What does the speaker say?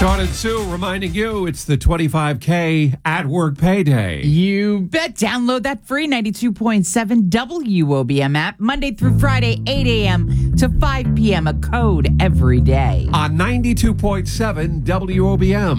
Sean and Sue reminding you it's the 25K at work payday. You bet. Download that free 92.7 WOBM app Monday through Friday, 8 a.m. to 5 p.m. A code every day. On 92.7 WOBM.